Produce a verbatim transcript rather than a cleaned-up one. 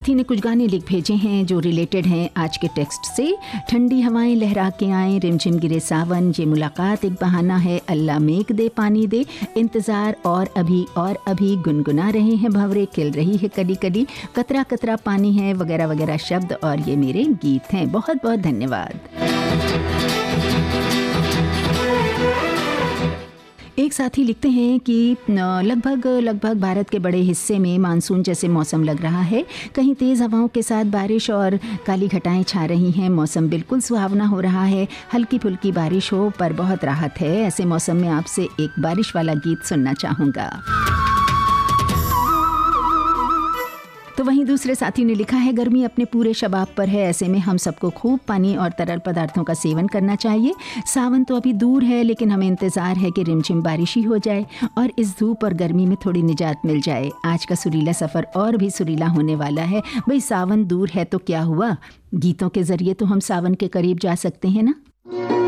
साथी ने कुछ गाने लिख भेजे हैं जो रिलेटेड हैं आज के टेक्स्ट से। ठंडी हवाएं लहरा के आए, रिमझिम गिरे सावन, ये मुलाकात एक बहाना है, अल्लाह मेघ दे पानी दे, इंतज़ार और अभी और अभी, गुनगुना रहे हैं भंवरे, खिल रही है कली कली, कतरा कतरा पानी है, वगैरह वगैरह शब्द और ये मेरे गीत हैं। बहुत बहुत धन्यवाद। एक साथी लिखते हैं कि लगभग लगभग भारत के बड़े हिस्से में मानसून जैसे मौसम लग रहा है। कहीं तेज़ हवाओं के साथ बारिश और काली घटाएं छा रही हैं। मौसम बिल्कुल सुहावना हो रहा है। हल्की फुल्की बारिश हो पर बहुत राहत है। ऐसे मौसम में आपसे एक बारिश वाला गीत सुनना चाहूँगा। तो वहीं दूसरे साथी ने लिखा है, गर्मी अपने पूरे शबाब पर है, ऐसे में हम सबको खूब पानी और तरल पदार्थों का सेवन करना चाहिए। सावन तो अभी दूर है, लेकिन हमें इंतज़ार है कि रिमझिम बारिश ही हो जाए और इस धूप और गर्मी में थोड़ी निजात मिल जाए। आज का सुरीला सफ़र और भी सुरीला होने वाला है। भाई सावन दूर है तो क्या हुआ, गीतों के ज़रिए तो हम सावन के करीब जा सकते हैं ना।